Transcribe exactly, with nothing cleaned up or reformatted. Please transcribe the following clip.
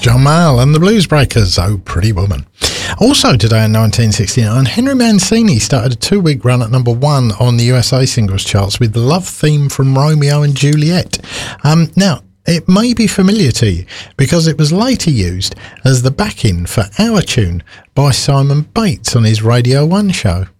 John Mayall and the Blues Breakers, Oh Pretty Woman. Also today in nineteen sixty-nine, Henry Mancini started a two-week run at number one on the U S A singles charts with the love theme from Romeo and Juliet. Um, now, it may be familiar to you because it was later used as the backing for Our Tune by Simon Bates on his Radio one show.